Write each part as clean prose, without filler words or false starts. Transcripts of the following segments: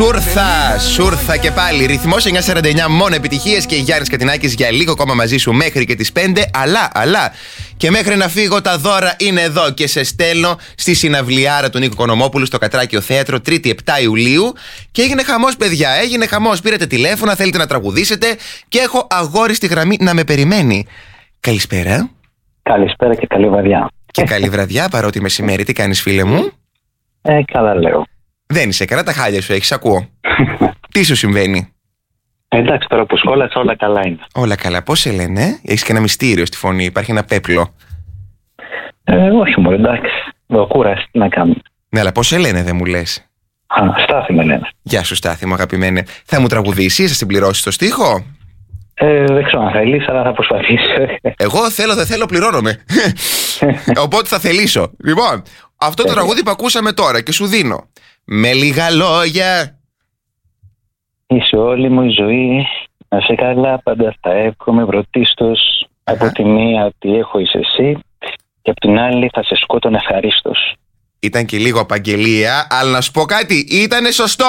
Σούρθα και πάλι. Ρυθμός 949, μόνο επιτυχίες και Γιάννης Κατινάκης για λίγο ακόμα μαζί σου μέχρι και τις 5. Αλλά και μέχρι να φύγω τα δώρα είναι εδώ και σε στέλνω στη συναυλιάρα του Νίκου Οικονομόπουλου στο Κατράκιο Θέατρο 3η 7 Ιουλίου. Και έγινε χαμός, παιδιά, έγινε χαμός. Πήρατε τηλέφωνα, θέλετε να τραγουδήσετε και έχω αγόρι στη γραμμή να με περιμένει. Καλησπέρα. Καλησπέρα και καλή βραδιά. Και καλή βραδιά, παρότι μεσημέρι. Τι κάνεις, φίλε μου? Καλά λέω. Δεν είσαι καλά, τα χάλια σου έχεις, ακούω. Τι σου συμβαίνει? Εντάξει, τώρα που σχόλασα όλα καλά είναι. Όλα καλά, πώς σε λένε? Έχεις και ένα μυστήριο στη φωνή, υπάρχει ένα πέπλο. Όχι μόνο, εντάξει. Κούραση, τι να κάνουμε. Ναι, αλλά πώς σε λένε, δεν μου λες? Στάθη με λένε. Γεια σου, Στάθη μου, αγαπημένε. Θα μου τραγουδήσεις, θα συμπληρώσεις το στίχο? Δεν ξέρω αν θέλεις, αλλά θα προσπαθήσω. Εγώ θέλω, δεν θέλω, πληρώνομαι. Οπότε θα θελήσω. Λοιπόν, αυτό το τραγούδι που ακούσαμε τώρα και σου δίνω. Με λίγα λόγια. Είσαι όλη μου η ζωή. Να σε καλά, πάντα θα εύχομαι πρωτίστως. Από τη μία ότι έχω είσαι εσύ, και από την άλλη θα σε σκότωνε ευχαρίστως. Ήταν και λίγο απαγγελία, αλλά να σου πω κάτι, ήτανε σωστό.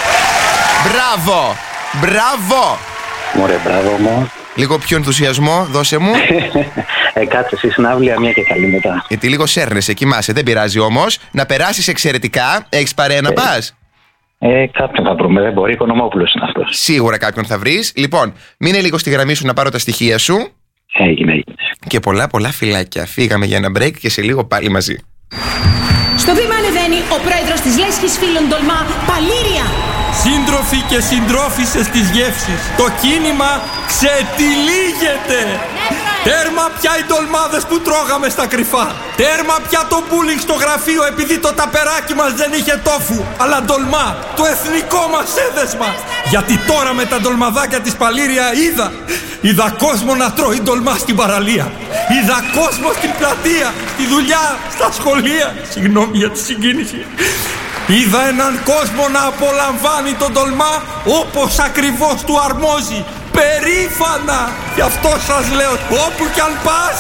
Μπράβο. Μωρέ, μπράβο μου. Λίγο πιο ενθουσιασμό, δώσε μου. Κάτσε εσύ συναύλια, μια και καλή μετά. Γιατί λίγο σέρνεσαι, κοιμάσαι, δεν πειράζει όμως. Να περάσεις εξαιρετικά. Έχεις παρέα να πας? Κάποιον θα βρούμε, δεν μπορεί, Οικονομόπουλος είναι αυτός. Σίγουρα κάποιον θα βρεις. Λοιπόν, μείνε λίγο στη γραμμή σου να πάρω τα στοιχεία σου. Έγινε. Και πολλά φιλάκια. Φύγαμε για ένα break και σε λίγο πάλι μαζί. Στο βήμα ανεβαίνει ο πρόεδρος της Λέσχης Φίλων Τολμά, Παλήρια. Σύντροφοι και συντρόφισσες της γεύσης, το κίνημα ξετυλίγεται. Τέρμα πια οι ντολμάδες που τρώγαμε στα κρυφά. Τέρμα πια το μπούλινγκ στο γραφείο επειδή το ταπεράκι μας δεν είχε τόφου. Αλλά ντολμά, το εθνικό μας έδεσμα. Γιατί τώρα με τα ντολμαδάκια της Παλήρια είδα κόσμο να τρώει ντολμά στην παραλία. Είδα κόσμο στην πλατεία, στη δουλειά, στα σχολεία. Συγγνώμη για τη συγκίνηση. Είδα έναν κόσμο να απολαμβάνει τον ντολμά όπως ακριβώς του αρμόζει. Περήφανα! Γι' αυτό σας λέω, όπου κι αν πας,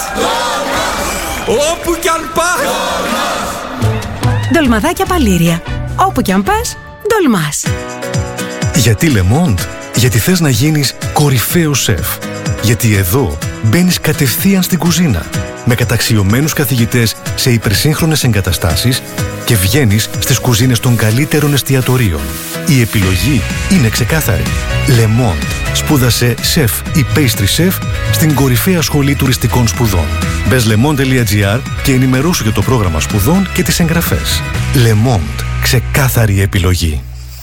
όπου κι αν πας. Ντολμαδάκια Παλήρια. Όπου κι αν πας, ντολμάς. Γιατί Le Monde? Γιατί θες να γίνεις κορυφαίος σεφ. Γιατί εδώ μπαίνεις κατευθείαν στην κουζίνα με καταξιωμένους καθηγητές σε υπερσύγχρονες εγκαταστάσεις και βγαίνεις στις κουζίνες των καλύτερων εστιατορίων. Η επιλογή είναι ξεκάθαρη. Le Monde. Σπούδασε σεφ ή pastry chef στην κορυφαία σχολή τουριστικών σπουδών. Μπες lemonde.gr και ενημερώσου για το πρόγραμμα σπουδών και τις εγγραφές. Le Monde. Ξεκάθαρη επιλογή.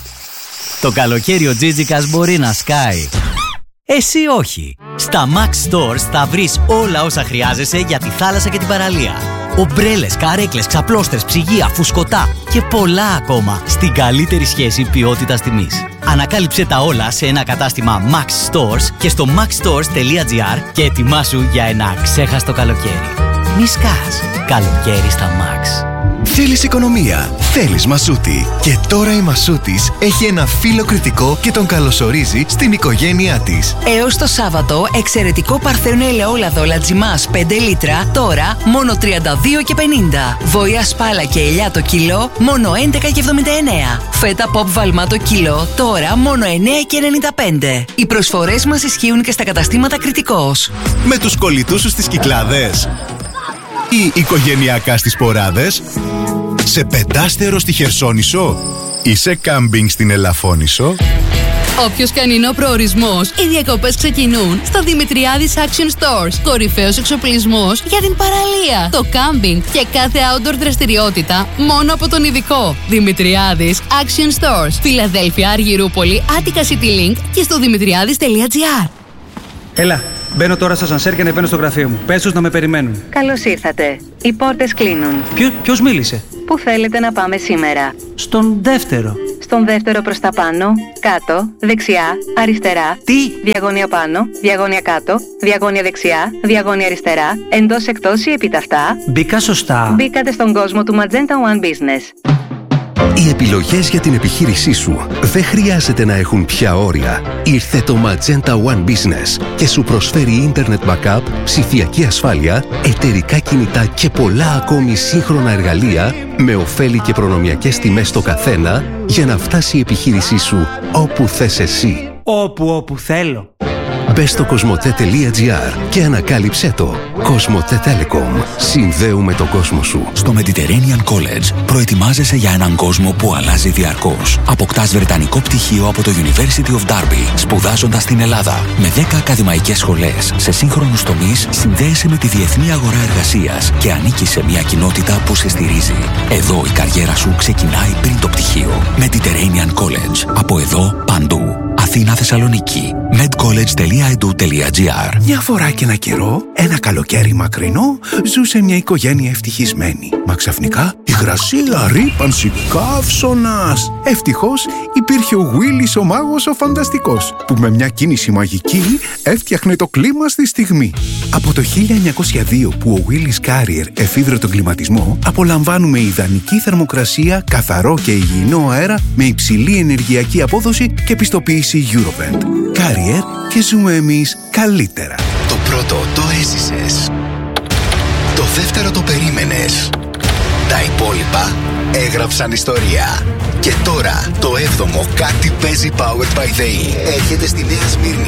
Το καλοκαίρι ο Τζίτζικας μπορεί να σκάει. Εσύ όχι. Στα Max Stores θα βρεις όλα όσα χρειάζεσαι για τη θάλασσα και την παραλία. Ομπρέλες, καρέκλες, ξαπλώστρες, ψυγεία, φουσκωτά και πολλά ακόμα στην καλύτερη σχέση ποιότητας-τιμής. Ανακάλυψε τα όλα σε ένα κατάστημα Max Stores και στο maxstores.gr και ετοιμάσου για ένα ξέχαστο καλοκαίρι. Μη σκάς. Καλοκαίρι στα Max. Θέλεις οικονομία, θέλεις Μασούτη. Και τώρα η Μασούτης έχει ένα φίλο κριτικό και τον καλωσορίζει στην οικογένειά της. Έως το Σάββατο, εξαιρετικό παρθένο ελαιόλαδο Λατζιμάς 5 λίτρα, τώρα μόνο 32,50. Βοήα σπάλα και ελιά το κιλό, μόνο 11,79. Φέτα pop βαλμά το κιλό, τώρα μόνο 9,95. Οι προσφορές μας ισχύουν και στα καταστήματα Κριτικός. Με τους κολλητούς σου στις Κυκλάδες ή οικογενειακά στις Ποράδες, σε πεντάστερο στη Χερσόνησο ή σε κάμπινγκ στην Ελαφώνησο. Όποιος και αν είναι ο προορισμός, οι διακοπές ξεκινούν στο Δημητριάδης Action Stores. Κορυφαίος εξοπλισμός για την παραλία, το κάμπινγκ και κάθε outdoor δραστηριότητα μόνο από τον ειδικό. Δημητριάδης Action Stores. Φιλαδέλφια, Αργυρούπολη, Άττικα City Link και στο δημητριάδης.gr. Έλα, μπαίνω τώρα στο ασανσέρ και ανεβαίνω στο γραφείο μου. Πες τους να με περιμένουν. Καλώς ήρθατε. Οι πόρτες κλείνουν. Ποιος μίλησε? Πού θέλετε να πάμε σήμερα? Στον δεύτερο. Στον δεύτερο προς τα πάνω, κάτω, δεξιά, αριστερά. Τι? Διαγώνια πάνω, διαγώνια κάτω, διαγώνια δεξιά, διαγώνια αριστερά, εντός εκτός ή επιταυτά. Μπήκα σωστά? Μπήκατε στον κόσμο του Magenta One Business. Οι επιλογές για την επιχείρησή σου δεν χρειάζεται να έχουν πια όρια. Ήρθε το Magenta One Business και σου προσφέρει Internet Backup, ψηφιακή ασφάλεια, εταιρικά κινητά και πολλά ακόμη σύγχρονα εργαλεία με ωφέλη και προνομιακές τιμές στο καθένα για να φτάσει η επιχείρησή σου όπου θες εσύ. Όπου θέλω. Μπες στο κοσμοτέ.gr και ανακάλυψέ το. Κοσμοτέ Telecom. Συνδέουμε τον κόσμο σου. Στο Mediterranean College προετοιμάζεσαι για έναν κόσμο που αλλάζει διαρκώς. Αποκτάς βρετανικό πτυχίο από το University of Derby, σπουδάζοντας στην Ελλάδα. Με 10 ακαδημαϊκές σχολές σε σύγχρονους τομείς, συνδέεσαι με τη διεθνή αγορά εργασίας και ανήκεις σε μια κοινότητα που σε στηρίζει. Εδώ η καριέρα σου ξεκινάει πριν το πτυχίο. Mediterranean College. Από εδώ παντού. Αθήνα, Θεσσαλονίκη. medcollege.edu.gr. Μια φορά και ένα καιρό, ένα καλοκαίρι μακρινό, ζούσε μια οικογένεια ευτυχισμένη. Μα ξαφνικά υγρασία, ρύπανση, καύσωνας. Ευτυχώς υπήρχε ο Γουίλις ο μάγος ο φανταστικός, που με μια κίνηση μαγική έφτιαχνε το κλίμα στη στιγμή. Από το 1902 που ο Γουίλις Carrier εφήβρε τον κλιματισμό, απολαμβάνουμε ιδανική θερμοκρασία, καθαρό και υγιεινό αέρα με υψηλή ενεργειακή απόδοση και πιστοποίηση Eurovent. Carrier, και ζούμε εμείς καλύτερα. Το πρώτο το έζησες. Το δεύτερο το περίμενες. Τα υπόλοιπα έγραψαν ιστορία. Και τώρα το 7ο Κάτι παίζει Powered by ΔΕΗ έρχεται στη Νέα Σμύρνη.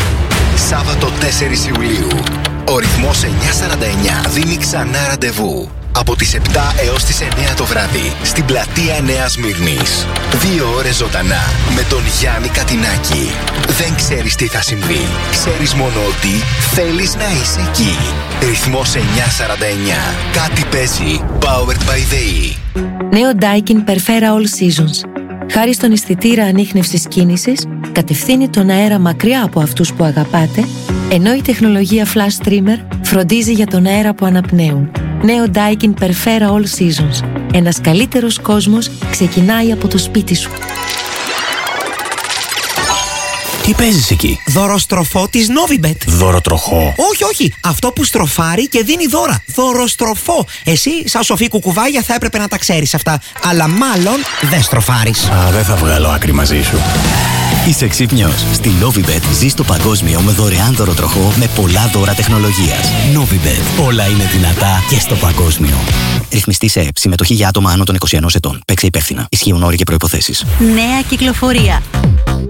Σάββατο 4 Ιουλίου. Ο ρυθμός 949 δίνει ξανά ραντεβού. Από τις 7 έως τις 9 το βράδυ στην πλατεία Νέας Σμύρνης. 2 ώρες ζωντανά με τον Γιάννη Κατινάκη. Δεν ξέρεις τι θα συμβεί. Ξέρεις μόνο ότι θέλεις να είσαι εκεί. Ρυθμός 949. Κάτι παίζει. Powered by ΔΕΗ. Νέο Daikin Perfera All Seasons. Χάρη στον αισθητήρα ανίχνευσης κίνησης, κατευθύνει τον αέρα μακριά από αυτούς που αγαπάτε, ενώ η τεχνολογία Flash Trimmer φροντίζει για τον αέρα που αναπνέουν. Νέο Daikin Perfera All Seasons. Ένας καλύτερος κόσμος ξεκινάει από το σπίτι σου. Τι παίζεις εκεί? Δωροστροφό της Novibet. Δωροτροχό? Όχι. Αυτό που στροφάρει και δίνει δώρα. Δωροστροφό. Εσύ, σαν σοφή κουκουβάγια, θα έπρεπε να τα ξέρεις αυτά. Αλλά μάλλον δεν στροφάρεις. Δεν θα βγάλω άκρη μαζί σου. Είσαι ξύπνιος. Στη Novibet ζεις το παγκόσμιο με δωρεάν δωροτροχό με πολλά δώρα τεχνολογίας. Novibet. Όλα είναι δυνατά και στο παγκόσμιο. Ρυθμιστή σε ΕΠ. Συμμετοχή για άτομα άνω των 21 ετών. Παίξε υπεύθυνα. Ισχύουν όροι και προϋποθέσεις. Νέα κυκλοφορία.